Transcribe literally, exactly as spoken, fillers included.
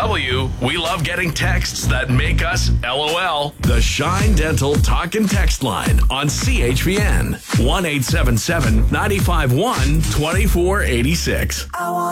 W, we love getting texts that make us LOL. The Shine Dental Talk and Text line on C H P N. one eight seven seven, nine five one, two four eight six.